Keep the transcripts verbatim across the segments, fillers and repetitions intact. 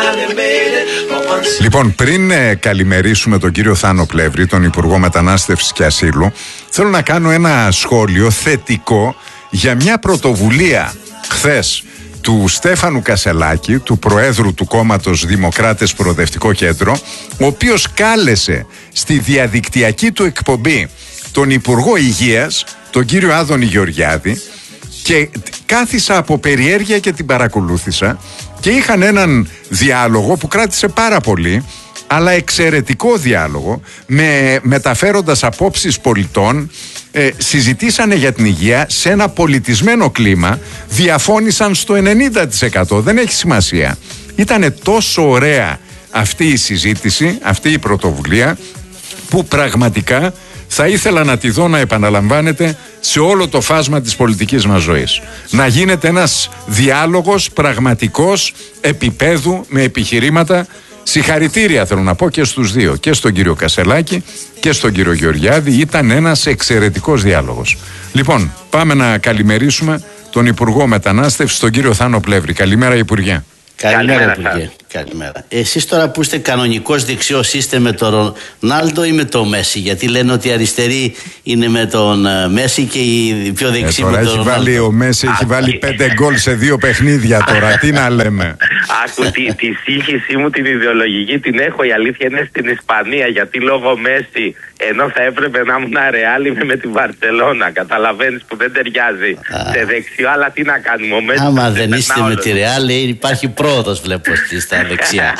Λοιπόν, πριν ε, καλημερίσουμε τον κύριο Θάνο Πλεύρη, τον Υπουργό Μετανάστευσης και Ασύλου, θέλω να κάνω ένα σχόλιο θετικό για μια πρωτοβουλία χθες του Στέφανου Κασελάκη, του Προέδρου του κόμματος Δημοκράτες Προοδευτικό Κέντρο, ο οποίος κάλεσε στη διαδικτυακή του εκπομπή τον Υπουργό Υγείας, τον κύριο Άδωνη Γεωργιάδη, και κάθισα από περιέργεια και την παρακολούθησα και είχαν έναν διάλογο που κράτησε πάρα πολύ, αλλά εξαιρετικό διάλογο, με, μεταφέροντας απόψεις πολιτών, ε, συζητήσανε για την υγεία σε ένα πολιτισμένο κλίμα, διαφώνησαν στο ενενήντα τοις εκατό, δεν έχει σημασία. Ήτανε τόσο ωραία αυτή η συζήτηση, αυτή η πρωτοβουλία, που πραγματικά θα ήθελα να τη δω να επαναλαμβάνεται σε όλο το φάσμα της πολιτικής μας ζωής. Να γίνεται ένας διάλογος πραγματικός, επίπεδου, με επιχειρήματα. Συγχαρητήρια θέλω να πω και στους δύο, και στον κύριο Κασελάκη και στον κύριο Γεωργιάδη. Ήταν ένας εξαιρετικός διάλογος. Λοιπόν, πάμε να καλημερίσουμε τον Υπουργό Μετανάστευσης, τον κύριο Θάνο Πλεύρη. Καλημέρα, Υπουργέ. Καλημέρα, Υπουργέ. Καλημέρα. Εσείς τώρα που είστε κανονικός δεξιός, είστε με τον Ρονάλντο ή με τον Μέση? Γιατί λένε ότι οι αριστεροί είναι με τον Μέση και οι πιο δεξιοί ε, με τον Ρονάλντο. Βάλει, ο Μέση έχει βάλει πέντε γκολ σε δύο παιχνίδια τώρα. Τι να λέμε. Άκου, τη, τη σύγχυσή μου την ιδεολογική την έχω. Η αλήθεια είναι στην Ισπανία, γιατί λόγω Μέση, ενώ θα έπρεπε να ήμουν Ρεάλ, είμαι με τη Βαρσελόνα. Καταλαβαίνεις που δεν ταιριάζει Α. σε δεξιό, αλλά τι να κάνουμε. Ο Μέση άμα δεν είστε με τη Ρεάλ, υπάρχει πρόοδος, βλέπω στα δεξιά.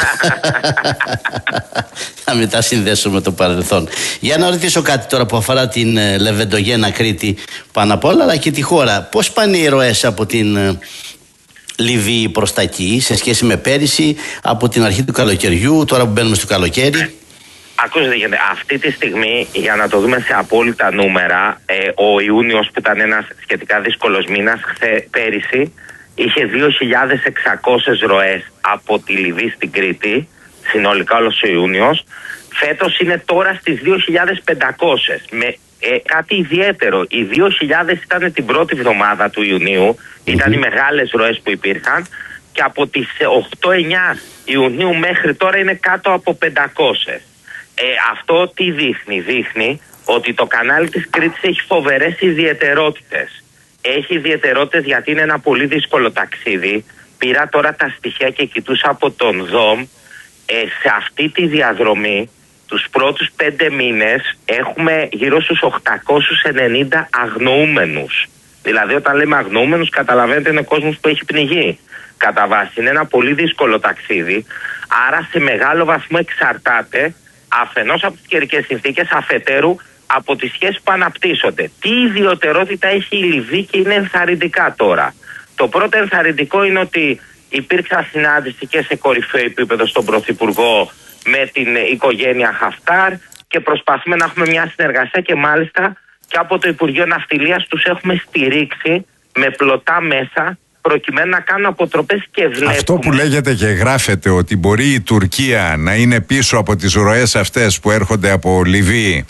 Θα μετά συνδέσω με το παρελθόν. Για να ρωτήσω κάτι τώρα που αφορά την Λεβεντογένα Κρήτη πάνω απ' όλα, αλλά και τη χώρα. Πώς πάνε οι ροές από την Λιβύη προς τα εκεί σε σχέση με πέρυσι, από την αρχή του καλοκαιριού, τώρα που μπαίνουμε στο καλοκαίρι? Ακούστε, αυτή τη στιγμή, για να το δούμε σε απόλυτα νούμερα, ε, ο Ιούνιος, που ήταν ένας σχετικά δύσκολος μήνας, χθε, πέρυσι είχε δύο χιλιάδες εξακόσιες ροές από τη Λιβύη στην Κρήτη, συνολικά όλος ο Ιούνιος. Φέτος είναι τώρα στις δύο χιλιάδες πεντακόσιες. Με ε, κάτι ιδιαίτερο, οι δύο χιλιάδες ήταν την πρώτη εβδομάδα του Ιουνίου, mm-hmm. ήταν οι μεγάλες ροές που υπήρχαν, και από τις οκτώ εννιά Ιουνίου μέχρι τώρα είναι κάτω από πεντακόσιες. Ε, αυτό τι δείχνει? Δείχνει ότι το κανάλι της Κρήτης έχει φοβερές ιδιαιτερότητες. Έχει ιδιαιτερότητες γιατί είναι ένα πολύ δύσκολο ταξίδι. Πήρα τώρα τα στοιχεία και κοιτούσα από τον ΔΟΜ. Ε, σε αυτή τη διαδρομή τους πρώτους πέντε μήνες έχουμε γύρω στους οκτακόσιους ενενήντα αγνοούμενους. Δηλαδή όταν λέμε αγνοούμενους, καταλαβαίνετε, είναι κόσμος που έχει πνιγεί. Κατά βάση είναι ένα πολύ δύσκολο ταξίδι. Άρα σε μεγάλο βαθμό εξαρτάται αφενός από τις καιρικές συνθήκες, αφετέρου από τις σχέσεις που αναπτύσσονται. Τι ιδιαιτερότητα έχει η Λιβύη και είναι ενθαρρυντικά τώρα? Το πρώτο ενθαρρυντικό είναι ότι υπήρξα συνάντηση και σε κορυφαίο επίπεδο στον Πρωθυπουργό με την οικογένεια Χαφτάρ και προσπαθούμε να έχουμε μια συνεργασία, και μάλιστα και από το Υπουργείο Ναυτιλίας τους έχουμε στηρίξει με πλωτά μέσα προκειμένου να κάνουν αποτροπές, και βλέπουμε... Αυτό που λέγεται και γράφεται ότι μπορεί η Τουρκία να είναι πίσω από τις ροές αυτές που έρχονται από Λιβύη,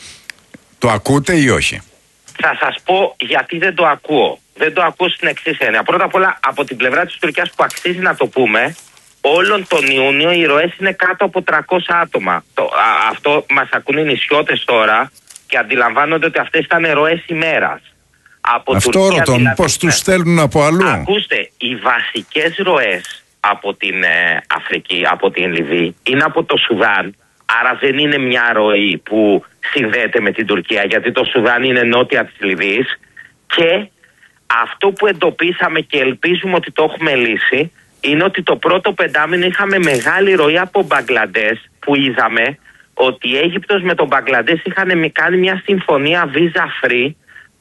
το ακούτε ή όχι? Θα σας πω γιατί δεν το ακούω. Δεν το ακούω στην εξής έννοια. Πρώτα απ' όλα, από την πλευρά της Τουρκίας, που αξίζει να το πούμε, όλον τον Ιούνιο οι ροές είναι κάτω από τριακόσια άτομα. Το, α, αυτό μας ακούνε οι νησιώτες τώρα και αντιλαμβάνονται ότι αυτές ήταν ροές ημέρας. Από αυτό Τουρκία, ρωτών, δηλαδή, πώς τους στέλνουν από αλλού? Ακούστε, οι βασικές ροές από την ε, Αφρική, από την Λιβύη, είναι από το Σουδάν. Άρα δεν είναι μια ροή που συνδέεται με την Τουρκία, γιατί το Σουδάν είναι νότια της Λιβύης. Και αυτό που εντοπίσαμε και ελπίζουμε ότι το έχουμε λύσει, είναι ότι το πρώτο πεντάμινο είχαμε μεγάλη ροή από Μπαγκλαντές, που είδαμε ότι η Αίγυπτος με τον Μπαγκλαντές είχαν κάνει μια συμφωνία visa free,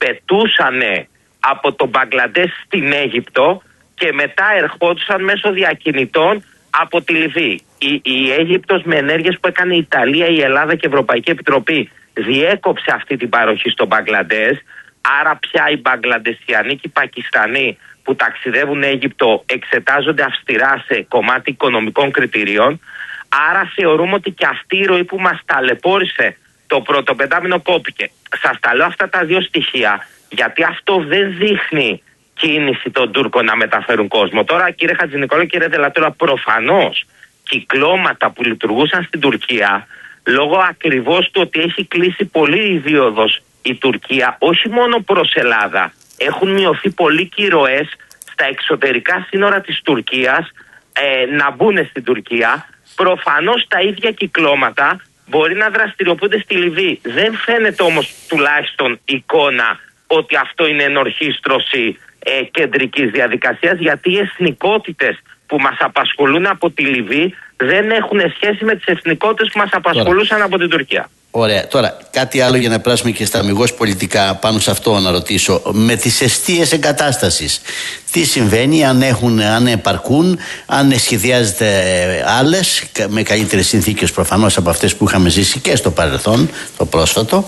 πετούσανε από τον Μπαγκλαντές στην Αίγυπτο και μετά ερχόντουσαν μέσω διακινητών από τη Λιβύη. Η, η Αίγυπτος, με ενέργειες που έκανε η Ιταλία, η Ελλάδα και η Ευρωπαϊκή Επιτροπή, διέκοψε αυτή την παροχή στον Μπαγκλαντές. Άρα πια οι Μπαγκλαντεσιανοί και οι Πακιστανοί που ταξιδεύουν Αίγυπτο εξετάζονται αυστηρά σε κομμάτι οικονομικών κριτηρίων. Άρα θεωρούμε ότι και αυτή η ροή που μας ταλαιπώρησε το πρώτο πεντάμινο κόπηκε. Σας τα λέω αυτά τα δύο στοιχεία, γιατί αυτό δεν δείχνει κίνηση των Τούρκων να μεταφέρουν κόσμο. Τώρα, κύριε Χατζηνικόλα, κύριε Δελατόρα, προφανώς κυκλώματα που λειτουργούσαν στην Τουρκία, λόγω ακριβώς του ότι έχει κλείσει πολύ η δίωδος η Τουρκία, όχι μόνο προς Ελλάδα, έχουν μειωθεί πολύ και οι ροές στα εξωτερικά σύνορα της Τουρκίας ε, να μπουν στην Τουρκία. Προφανώς τα ίδια κυκλώματα μπορεί να δραστηριοποιούνται στη Λιβύη. Δεν φαίνεται όμως τουλάχιστον εικόνα ότι αυτό είναι ενορχήστρωση ε, κεντρικής διαδικασίας, γιατί οι εθνικότητες που μας απασχολούν από τη Λιβύη δεν έχουν σχέση με τις εθνικότητες που μας απασχολούσαν Τώρα. από την Τουρκία. Ωραία. Τώρα, κάτι άλλο για να περάσουμε και στα αμιγώς πολιτικά, πάνω σε αυτό να ρωτήσω. Με τις εστίες εγκατάστασης, τι συμβαίνει, αν, έχουν, αν επαρκούν, αν σχεδιάζεται άλλες, με καλύτερες συνθήκες προφανώς από αυτές που είχαμε ζήσει και στο παρελθόν, το πρόσφατο,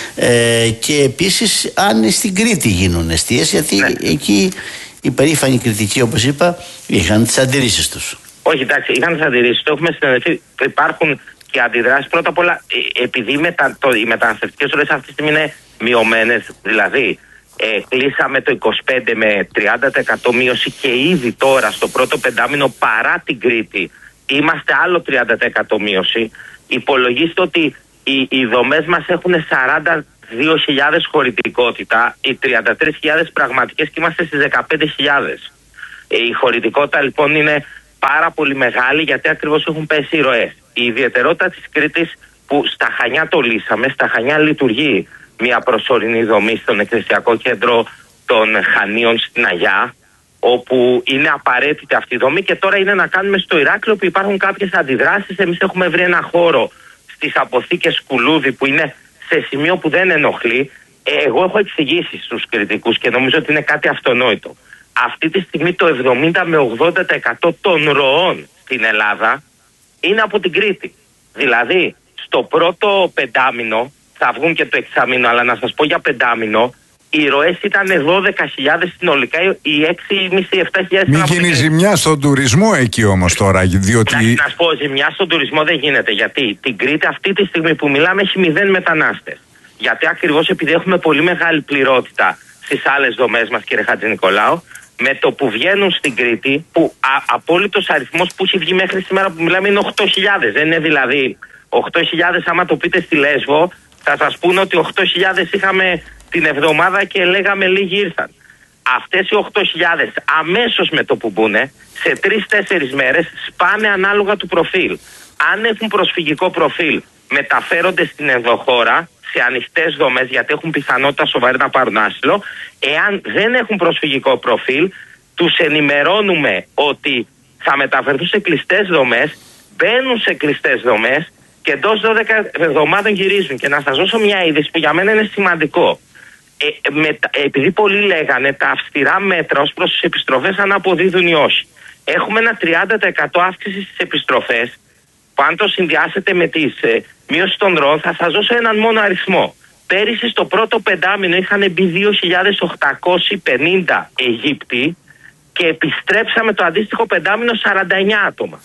ε, και επίσης αν στην Κρήτη γίνουν εστίες, γιατί ναι. εκεί οι περήφανοι κριτικοί, όπως είπα, είχαν τις αντιρρήσεις τους. Όχι, εντάξει, είχαν τις αντιρρήσεις. Το έχουμε συνεννοηθεί. Υπάρχουν και αντιδράσεις. Πρώτα απ' όλα, επειδή μετα, το, οι μεταναστευτικές ροές αυτή τη στιγμή είναι μειωμένες, δηλαδή ε, κλείσαμε το είκοσι πέντε με τριάντα τοις εκατό μείωση και ήδη τώρα στο πρώτο πεντάμινο παρά την Κρήτη είμαστε άλλο τριάντα τοις εκατό μείωση. Υπολογίστε ότι οι, οι δομές μας έχουν σαράντα δύο χιλιάδες χωρητικότητα, οι τριάντα τρεις χιλιάδες πραγματικές και είμαστε στις δεκαπέντε χιλιάδες. Ε, η χωρητικότητα λοιπόν είναι πάρα πολύ μεγάλη, γιατί ακριβώς έχουν πέσει οι ροές. Η ιδιαιτερότητα της Κρήτης, που στα Χανιά το λύσαμε, στα Χανιά λειτουργεί μια προσωρινή δομή στον εκκλησιακό κέντρο των Χανίων στην Αγιά, όπου είναι απαραίτητη αυτή η δομή, και τώρα είναι να κάνουμε στο Ηράκλειο που υπάρχουν κάποιες αντιδράσεις. Εμείς έχουμε βρει ένα χώρο στις αποθήκες Κουλούδη που είναι σε σημείο που δεν ενοχλεί. Εγώ έχω εξηγήσει στους κριτικούς και νομίζω ότι είναι κάτι αυτονόητο. Αυτή τη στιγμή το εβδομήντα με ογδόντα τοις εκατό των ροών στην Ελλάδα είναι από την Κρήτη. Δηλαδή, στο πρώτο πεντάμινο, θα βγουν και το εξάμινο, αλλά να σας πω για πεντάμινο, οι ροές ήταν δώδεκα χιλιάδες συνολικά, οι έξι χιλιάδες πεντακόσιες επτά χιλιάδες. Μην γίνει ζημιά στον τουρισμό εκεί όμως τώρα, διότι... Να, να σου πω, ζημιά στον τουρισμό δεν γίνεται, γιατί την Κρήτη αυτή τη στιγμή που μιλάμε έχει μηδέν μετανάστες. Γιατί ακριβώς επειδή έχουμε πολύ μεγάλη πληρότητα στις άλλες δομές μας, κύριε Χατζηνικολάου, με το που βγαίνουν στην Κρήτη, που α, απόλυτος αριθμός που έχει βγει μέχρι σήμερα που μιλάμε είναι οκτώ χιλιάδες. Δεν είναι δηλαδή οκτώ χιλιάδες, άμα το πείτε στη Λέσβο, θα σας πούνε ότι οκτώ χιλιάδες είχαμε την εβδομάδα και λέγαμε λίγοι ήρθαν. Αυτές οι οκτώ χιλιάδες αμέσως με το που μπουνε, σε τρεις τέσσερις μέρες σπάνε ανάλογα του προφίλ. Αν έχουν προσφυγικό προφίλ, μεταφέρονται στην ενδοχώρα, σε ανοιχτές δομές, γιατί έχουν πιθανότητα σοβαρή να πάρουν άσυλο. Εάν δεν έχουν προσφυγικό προφίλ, τους ενημερώνουμε ότι θα μεταφερθούν σε κλειστές δομές, μπαίνουν σε κλειστές δομές και εντός δώδεκα εβδομάδων γυρίζουν. Και να σας δώσω μια είδηση που για μένα είναι σημαντικό. Ε, με, επειδή πολλοί λέγανε τα αυστηρά μέτρα ως προς τις επιστροφές αν αποδίδουν ή όχι. Έχουμε ένα τριάντα τοις εκατό αύξηση στις επιστροφές, που αν το συνδυάσετε με τις ε, μείωση των ροών, θα σας δώσω έναν μόνο αριθμό. Πέρυσι στο πρώτο πεντάμινο είχαν μπει δύο χιλιάδες οκτακόσιοι πενήντα Αιγύπτιοι και επιστρέψαμε το αντίστοιχο πεντάμινο σαράντα εννέα άτομα.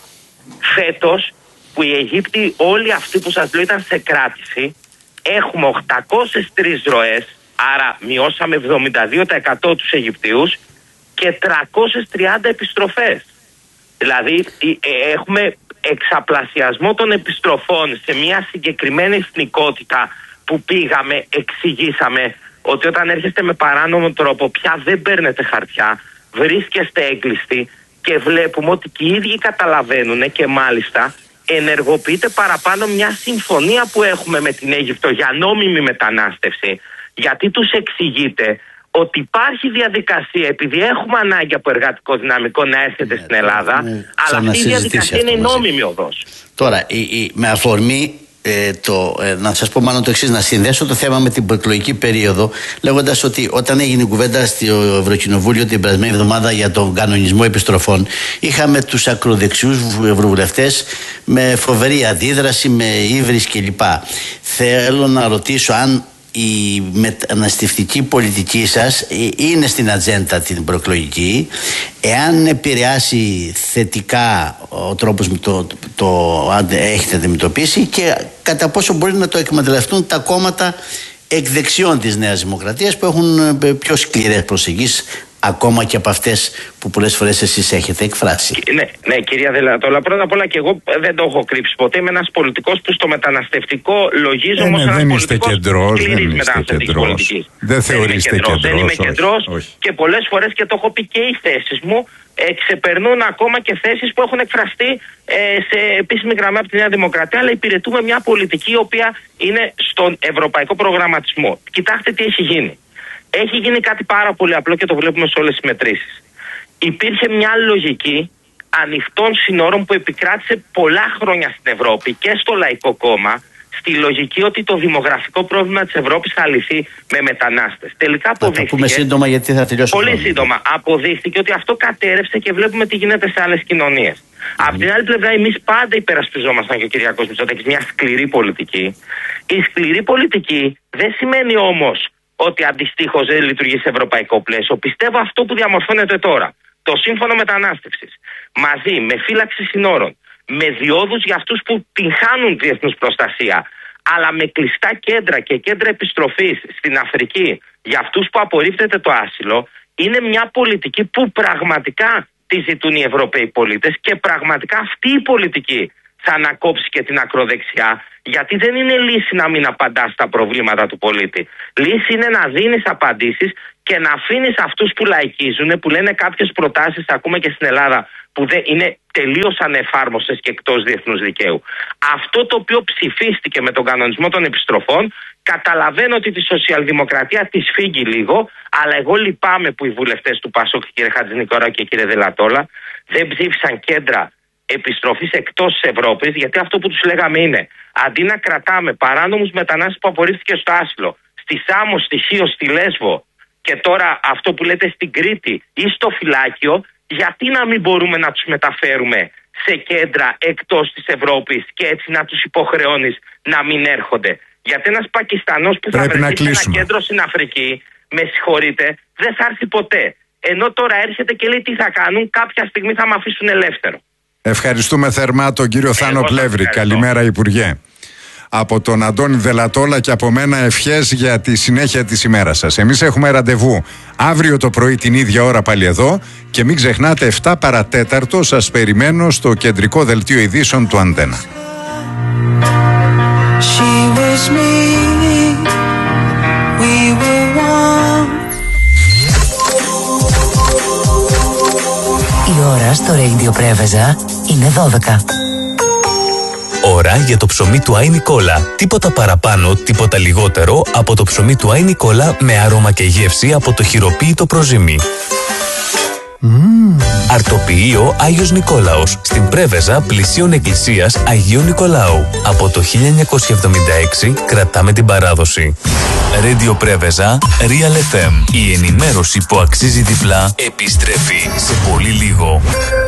Φέτος, που οι Αιγύπτιοι όλοι αυτοί που σας λέω ήταν σε κράτηση, έχουμε οκτακόσιες τρεις ροές, άρα μειώσαμε εβδομήντα δύο τοις εκατό τους Αιγυπτίους και τριακόσιες τριάντα επιστροφές. Δηλαδή ε, έχουμε εξαπλασιασμό των επιστροφών σε μια συγκεκριμένη εθνικότητα που πήγαμε, εξηγήσαμε ότι όταν έρχεστε με παράνομο τρόπο πια δεν παίρνετε χαρτιά, βρίσκεστε έγκλειστοι, και βλέπουμε ότι και οι ίδιοι καταλαβαίνουν και μάλιστα ενεργοποιείται παραπάνω μια συμφωνία που έχουμε με την Αίγυπτο για νόμιμη μετανάστευση, γιατί τους εξηγείται ότι υπάρχει διαδικασία, επειδή έχουμε ανάγκη από εργατικό δυναμικό να έρχεται ναι, στην Ελλάδα, ναι, αλλά αυτή η διαδικασία είναι η νόμιμη οδός. Τώρα, η, η, με αφορμή ε, το, ε, να σας πω μάλλον το εξής, να συνδέσω το θέμα με την προεκλογική περίοδο, λέγοντας ότι όταν έγινε η κουβέντα στο Ευρωκοινοβούλιο την περασμένη εβδομάδα για τον κανονισμό επιστροφών, είχαμε τους ακροδεξιούς ευρωβουλευτές με φοβερή αντίδραση, με ύβρις κλπ. Θέλω να ρωτήσω αν η μεταναστευτική πολιτική σας είναι στην ατζέντα την προεκλογική, εάν επηρεάσει θετικά ο τρόπος με το, το, το έχετε αντιμετωπίσει, και κατά πόσο μπορεί να το εκμεταλλευτούν τα κόμματα εκ δεξιών της Νέας Δημοκρατίας που έχουν πιο σκληρές προσεγγίσεις ακόμα και από αυτές που πολλές φορές εσείς έχετε εκφράσει. Ναι, ναι, κυρία Δελατόλα, πρώτα απ' όλα και εγώ δεν το έχω κρύψει ποτέ. Είμαι ένας πολιτικός που στο μεταναστευτικό λογίζω όμως ένας πολιτικός σκληρής μεταναστευτικής πολιτικής. Δεν θεωρείστε κεντρός. Δεν είμαι κεντρός και πολλές φορές, και το έχω πει, και οι θέσεις μου ε, ξεπερνούν ακόμα και θέσεις που έχουν εκφραστεί ε, σε επίσημη γραμμή από τη Νέα Δημοκρατία, αλλά υπηρετούμε μια πολιτική η οποία είναι στον ευρωπαϊκό προγραμματισμό. Κοιτάξτε τι έχει γίνει. Έχει γίνει κάτι πάρα πολύ απλό και το βλέπουμε σε όλες τις μετρήσεις. Υπήρχε μια λογική ανοιχτών συνόρων που επικράτησε πολλά χρόνια στην Ευρώπη και στο Λαϊκό Κόμμα, στη λογική ότι το δημογραφικό πρόβλημα της Ευρώπης θα λυθεί με μετανάστες. Τελικά αποδείχθηκε. Θα το πούμε σύντομα, γιατί θα τελειώσει. Πολύ σύντομα. Αποδείχθηκε ότι αυτό κατέρευσε και βλέπουμε τι γίνεται σε άλλες κοινωνίες. Mm. Από την άλλη πλευρά, εμείς πάντα υπερασπιζόμασταν, και ο Κυριάκος Μητσοτάκης, μια σκληρή πολιτική. Η σκληρή πολιτική δεν σημαίνει όμως ότι αντιστοίχως δεν λειτουργεί σε ευρωπαϊκό πλαίσιο. Πιστεύω αυτό που διαμορφώνεται τώρα, το σύμφωνο μετανάστευσης, μαζί με φύλαξη συνόρων, με διόδους για αυτούς που την χάνουν διεθνούς προστασία, αλλά με κλειστά κέντρα και κέντρα επιστροφής στην Αφρική για αυτούς που απορρίπτεται το άσυλο, είναι μια πολιτική που πραγματικά τη ζητούν οι Ευρωπαίοι πολίτες και πραγματικά αυτή η πολιτική θα ανακόψει και την ακροδεξιά, γιατί δεν είναι λύση να μην απαντάς στα προβλήματα του πολίτη. Λύση είναι να δίνεις απαντήσεις και να αφήνεις αυτούς που λαϊκίζουν, που λένε κάποιες προτάσεις, ακούμε και στην Ελλάδα, που δεν είναι τελείως ανεφάρμοστες και εκτός διεθνούς δικαίου. Αυτό το οποίο ψηφίστηκε με τον κανονισμό των επιστροφών, καταλαβαίνω ότι τη σοσιαλδημοκρατία τη φύγει λίγο, αλλά εγώ λυπάμαι που οι βουλευτές του Πασόκ, κύριε Χατζηνικόραου και κύριε Δελατόλα, δεν ψήφισαν κέντρα επιστροφής εκτός της Ευρώπης, γιατί αυτό που τους λέγαμε είναι, αντί να κρατάμε παράνομους μετανάστες που απορρίφθηκε στο άσυλο, στη Σάμο, στη Χίο, στη Λέσβο και τώρα αυτό που λέτε στην Κρήτη ή στο φυλάκιο, γιατί να μην μπορούμε να τους μεταφέρουμε σε κέντρα εκτός της Ευρώπης και έτσι να τους υποχρεώνεις να μην έρχονται? Γιατί ένας Πακιστανός που θα βρεθεί σε ένα κέντρο στην Αφρική, με συγχωρείτε, δεν θα έρθει ποτέ. Ενώ τώρα έρχεται και λέει τι θα κάνουν, κάποια στιγμή θα με αφήσουν ελεύθερο. Ευχαριστούμε θερμά τον κύριο Θάνο Πλεύρη. Καλημέρα, Υπουργέ. Από τον Αντώνη Δελατόλα και από μένα ευχές για τη συνέχεια της ημέρας σας. Εμείς έχουμε ραντεβού αύριο το πρωί την ίδια ώρα πάλι εδώ και μην ξεχνάτε επτά παρατέταρτο σας περιμένω στο κεντρικό δελτίο ειδήσεων του Αντένα. Η ώρα στο Radio Πρέβεζα είναι δώδεκα. Ώρα για το ψωμί του Άι Νικόλα. Τίποτα παραπάνω, τίποτα λιγότερο από το ψωμί του Άι Νικόλα με άρωμα και γεύση από το χειροποίητο προζύμι. Mm. Αρτοποιείο Άγιος Νικόλαος στην Πρέβεζα πλησίων εκκλησίας Αγίου Νικολάου. Από το χίλια εννιακόσια εβδομήντα έξι κρατάμε την παράδοση. Radio Πρέβεζα, Real εφ εμ. Η ενημέρωση που αξίζει διπλά επιστρέφει σε πολύ λίγο.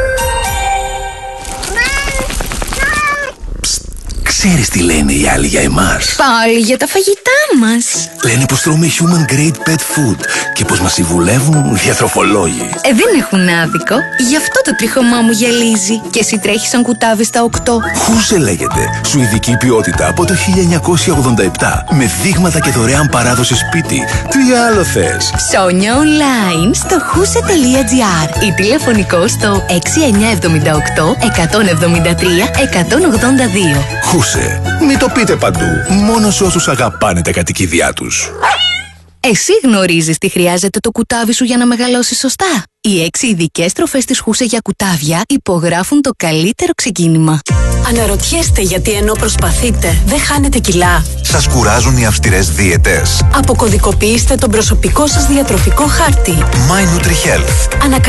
Ξέρεις τι λένε οι άλλοι για εμάς? Πάλι για τα φαγητά μας. Λένε πως τρώμε human grade pet food και πως μας συμβουλεύουν διατροφολόγοι. Ε, δεν έχουν άδικο. Γι' αυτό το τρίχωμά μου γυαλίζει. Και εσύ τρέχεις σαν κουτάβι στα οκτώ. Χούσε λέγεται. Σουηδική ποιότητα από το χίλια εννιακόσια ογδόντα επτά. Με δείγματα και δωρεάν παράδοση σπίτι. Τι άλλο θες? Ψώνια online στο χούσε τελεία τζι άρ ή τηλεφωνικό στο έξι εννιά επτά οκτώ εκατόν εβδομήντα τρία εκατόν ογδόντα δύο. Χούσε. Μην το πείτε παντού. Μόνο σε όσους αγαπάνε τα κατοικίδια τους. Εσύ γνωρίζεις τι χρειάζεται το κουτάβι σου για να μεγαλώσει σωστά. Οι έξι ειδικές τροφές της Χούσε για κουτάβια υπογράφουν το καλύτερο ξεκίνημα. Αναρωτιέστε γιατί ενώ προσπαθείτε δεν χάνετε κιλά? Σας κουράζουν οι αυστηρές δίαιτες? Αποκωδικοποιήστε τον προσωπικό σας διατροφικό χάρτη. My NutriHealth.